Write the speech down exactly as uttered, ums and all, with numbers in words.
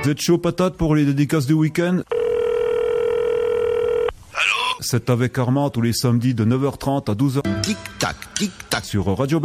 Vous êtes chaud patate pour les dédicaces du week-end? Allô? C'est avec Armand tous les samedis de neuf heures trente à douze heures. Tic-tac, tic-tac. Sur Radio